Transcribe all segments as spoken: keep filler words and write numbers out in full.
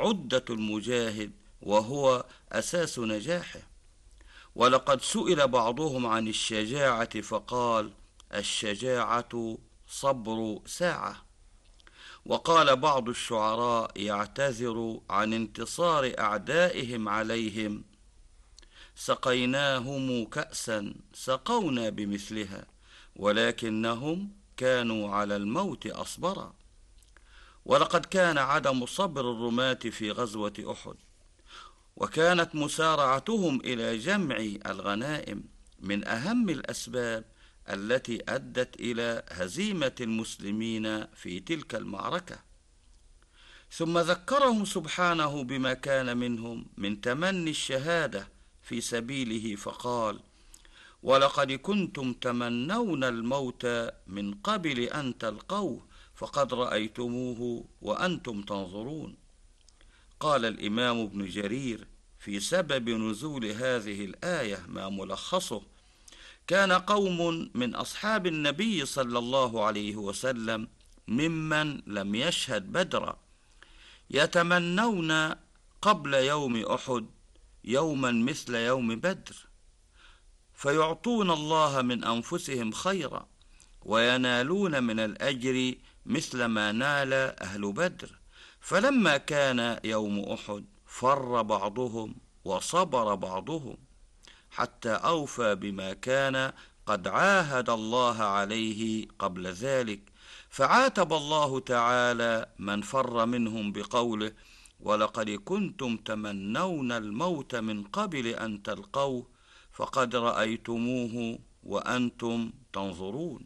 عدة المجاهد وهو أساس نجاحه. ولقد سئل بعضهم عن الشجاعة فقال: الشجاعة صبر ساعة. وقال بعض الشعراء يعتذر عن انتصار أعدائهم عليهم: سقيناهم كأسا سقونا بمثلها ولكنهم كانوا على الموت أصبرا. ولقد كان عدم صبر الرماة في غزوة أحد وكانت مسارعتهم إلى جمع الغنائم من أهم الأسباب التي أدت إلى هزيمة المسلمين في تلك المعركة. ثم ذكرهم سبحانه بما كان منهم من تمني الشهادة في سبيله فقال: ولقد كنتم تمنون الموت من قبل أن تلقوه فقد رأيتموه وأنتم تنظرون. قال الإمام ابن جرير في سبب نزول هذه الآية ما ملخصه: كان قوم من أصحاب النبي صلى الله عليه وسلم ممن لم يشهد بدرا يتمنون قبل يوم أحد يوما مثل يوم بدر، فيعطون الله من أنفسهم خيرا وينالون من الأجر مثل ما نال أهل بدر. فلما كان يوم أحد فر بعضهم وصبر بعضهم حتى أوفى بما كان قد عاهد الله عليه قبل ذلك، فعاتب الله تعالى من فر منهم بقوله: ولقد كنتم تمنون الموت من قبل أن تلقوه فقد رأيتموه وأنتم تنظرون.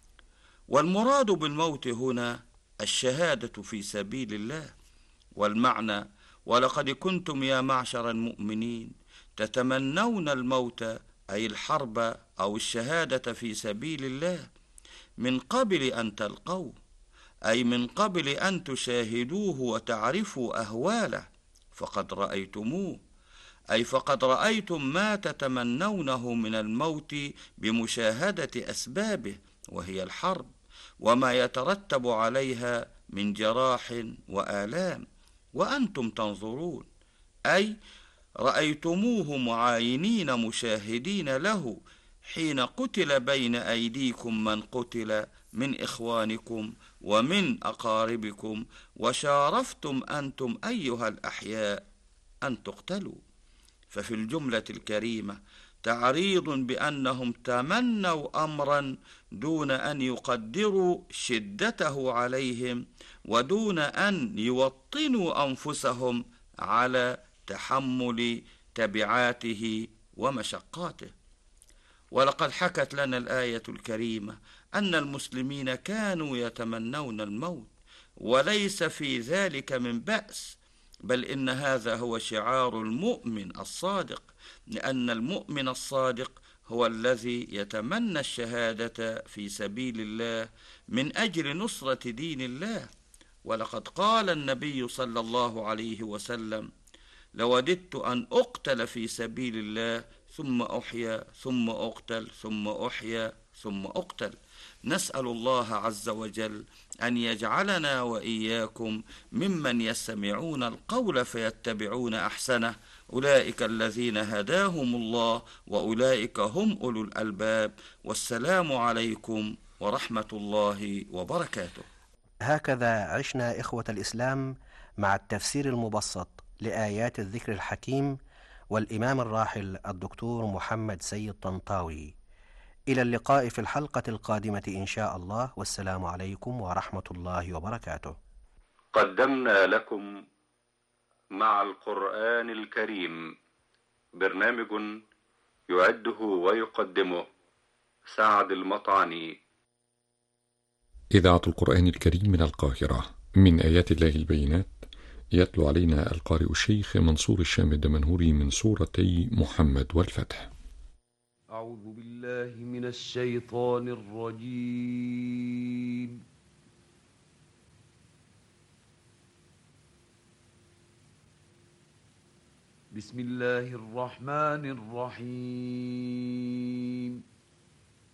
والمراد بالموت هنا الشهادة في سبيل الله، والمعنى: ولقد كنتم يا معشر المؤمنين تتمنون الموت أي الحرب أو الشهادة في سبيل الله من قبل أن تلقوه، أي من قبل أن تشاهدوه وتعرفوا أهواله، فقد رأيتموه أي فقد رأيتم ما تتمنونه من الموت بمشاهدة أسبابه وهي الحرب وما يترتب عليها من جراح وآلام وأنتم تنظرون، أي رأيتموه معاينين مشاهدين له حين قتل بين أيديكم من قتل من إخوانكم ومن أقاربكم، وشارفتم أنتم أيها الأحياء أن تقتلوا. ففي الجملة الكريمة تعريض بأنهم تمنوا أمرا دون أن يقدروا شدته عليهم ودون أن يوطنوا أنفسهم على تحمل تبعاته ومشقاته. ولقد حكت لنا الآية الكريمة أن المسلمين كانوا يتمنون الموت، وليس في ذلك من بأس، بل إن هذا هو شعار المؤمن الصادق، لأن المؤمن الصادق هو الذي يتمنى الشهادة في سبيل الله من أجل نصرة دين الله. ولقد قال النبي صلى الله عليه وسلم: لوددت أن أقتل في سبيل الله ثم أحيا ثم أقتل ثم أحيا ثم أقتل. نسأل الله عز وجل أن يجعلنا وإياكم ممن يستمعون القول فيتبعون أحسنه، أولئك الذين هداهم الله وأولئك هم أولو الألباب. والسلام عليكم ورحمة الله وبركاته. هكذا عشنا إخوة الإسلام مع التفسير المبسط لآيات الذكر الحكيم والإمام الراحل الدكتور محمد سيد طنطاوي. إلى اللقاء في الحلقة القادمة إن شاء الله، والسلام عليكم ورحمة الله وبركاته. قدمنا لكم مع القرآن الكريم برنامج يعده ويقدمه سعد المطعني. إذاعة القرآن الكريم من القاهرة، من آيات الله البينات. يتلو علينا القارئ الشيخ منصور الشام الدمنهوري من سورتي محمد والفتح. أعوذ بالله من الشيطان الرجيم. بسم الله الرحمن الرحيم.